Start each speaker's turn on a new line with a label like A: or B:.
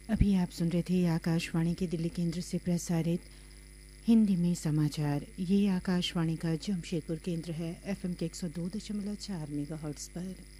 A: अभी आप सुन रहे थे आकाशवाणी के दिल्ली केंद्र से प्रसारित हिंदी में समाचार। ये आकाशवाणी का जमशेदपुर केंद्र है, एफएम के 102.4 मेगाहर्ट्ज़ पर।